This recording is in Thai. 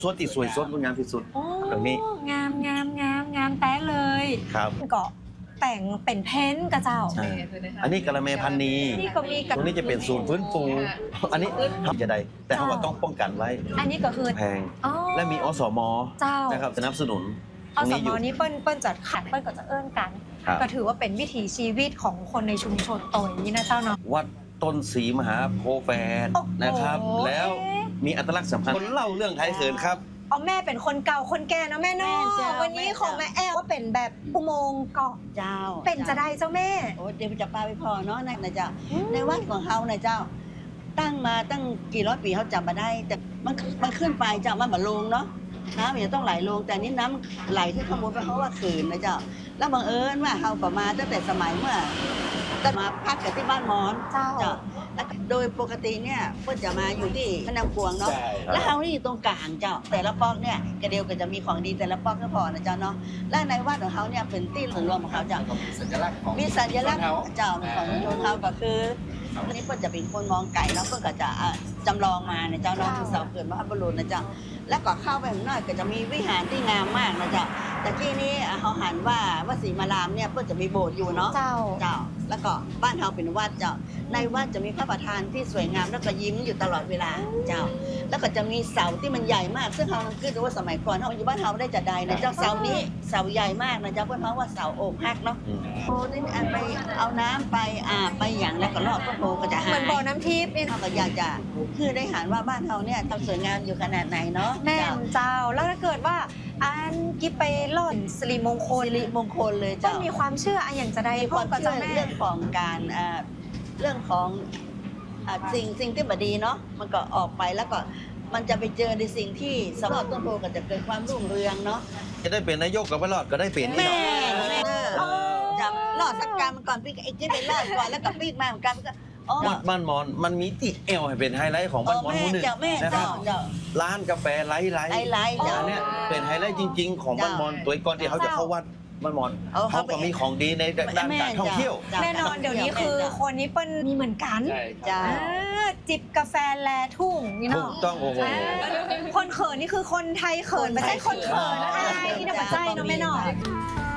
ส่วนที่สวยสดงดงามที่สุดตรงนี้งามแต้เลยครับเกาะแต่งเป็นเพ้นกระเจ้าอันนี้กะละแมพันนีนี่ก็มีตรงนี้จะเป็นศูนย์ฟื้นฟูอันนี้ทำจะได้แต่เขาต้องป้องกันไว้อันนี้ก็คือแพงและมีอสมนะครับสนับสนุนอสมนี้เปิ้ลจัดขัดเปิ้ลก็จะเอื้อนกันก็ถือว่าเป็นวิถีชีวิตของคนในชุมชนตรงนี้นะเจ้าเนาะวัดต้นศรีมหาโพธิ์แฝดนะครับแล้วมีอัตลักษณ์สำคัญคนเล่าเรื่องไทยเขินครับแม่เป็นคนเก่าคนแก่นะแม่เนาะวันนี้ของแม่แอลก็เป็นแบบอุโมงค์เกาะเจ้าเป็นจะได้เจ้าแม่โอ้เดี๋ยวจะพาไปพอเนาะนะเจ้าในวัดของเขานะเจ้าตั้งมาตั้งกี่ร้อยปีเขาจำมาได้แต่มันขึ้นไปเจ้ามันเหมือนลงเนาะน้ำมันจะต้องไหลลงแต่นี้น้ำไหลที่ขโมยไปเพราะว่าขืนนะเจ้าแล้วบังเอิญว่าเขาประมาณตั้งแต่สมัยเมื่อมาพักกันที่บ้านมอนเจ้าแล้วโดยปกติเนี่ยเพื่อจะมาอยู่ที่พนังกวงเนาะแล้วเขานี่อยู่ตรงกลางเจ้าแต่ละปอกเนี่ยกระเดียวก็จะมีของดีแต่ละปอกก็พอนะเจ้าเนาะและในวัดของเขาเนี่ยเป็นที่รวมของเขาเจ้ามีสัญลักษณ์เจ้าของชนเขาก็คืออันนี้เพื่อจะเป็นคนมองไก่แล้วเพื่อก็จะจำลองมานะเจ้าเนาะคือเสาเกิดมหาบุรุษนะเจ้าแล้วก็เข้าไปข้างนอกก็จะมีวิหารที่งามมากนะเจ้าแต่ที่นี้เขาหันว่าศรีมารามเนี่ยเพื่อจะมีโบสถ์อยู่เนาะเจ้าแล้วก็บ้านเขาเป็นวัดเจ้าในวัดจะมีพระประธานที่สวยงามแล้วก็ยิ้มอยู่ตลอดเวลาเจ้าแล้วก็จะมีเสาที่มันใหญ่มากซึ่งเขาคิดว่าสมัยก่อนเขาอยู่บ้านเขาได้จะได้นะเจ้าเสานี้เสาใหญ่มากนะเจ้าเพื่อนเขาว่าเสาโอ่งหักเนาะโอ้นี่ไปเอาน้ำไปไปอย่างแล้วก็รอดก็โผล่ก็จะหายเหมือนบ่อน้ำทิพย์เขาก็อยากจะคือได้เห็นว่าบ้านเขาเนี่ยทำสวยงามอยู่ขนาดไหนเนาะแม่เจ้าแล้วถ้าเกิดว่าอันกิ๊บไปล่อนสิริมงคลเลยเจ้ามีความเชื่ออย่างจะได้มีความเชื่อเรื่องของการเรื่องของสิ่งที่บดีเนาะมันก็ออกไปแล้วก็มันจะไปเจอในสิ่งที่สำหรับต้นโพก็จะเกิดความรุ่งเรืองเนาะจะได้เป็นนายกกับไม่รอดก็ได้เป็นแม่จะรอดสักการมันก่อนปีกไอ้ที่ไปรอดก่อนแล้วก็ปีกมาเหมือนกันวัดบ้านมอนมันมีติเอลให้เป็นไฮไลท์ของบ้านมอนหมู่หนึ่งนะครับร้านกาแฟไลท์อันนี้เป็นไฮไลท์จริงๆของบ้านมอนตัวก่อนที่เขาจะเข้าวัดบ้านมอนเขาก็มีของดีในด้านการท่องเที่ยวแน่นอนเดี๋ยวนี้คือคนนี้เป็นมีเหมือนกันจิบกาแฟแลทุ่งนี่เนาะถูกต้องโอ้โหคนเขินนี่คือคนไทยเขินไม่ใช่คนเขินนะไอ้นี่เดี๋ยวใจเนาะแม่เนาะ